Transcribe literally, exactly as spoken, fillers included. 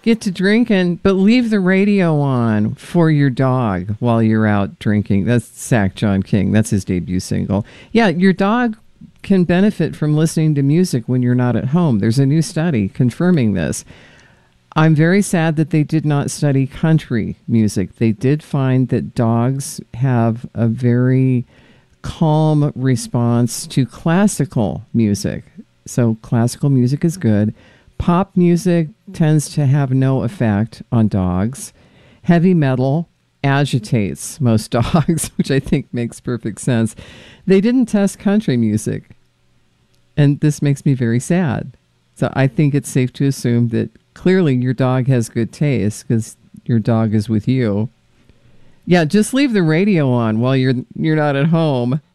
get to drinking, but leave the radio on for your dog while you're out drinking. That's Sack John King. That's his debut single. Yeah, your dog can benefit from listening to music when you're not at home. There's a new study confirming this. I'm very sad that they did not study country music. They did find that dogs have a very calm response to classical music. So classical music is good. Pop music tends to have no effect on dogs. Heavy metal agitates most dogs, which I think makes perfect sense. They didn't test country music, and this makes me very sad. So I think it's safe to assume that clearly your dog has good taste because your dog is with you. Yeah, just leave the radio on while you're you're not at home.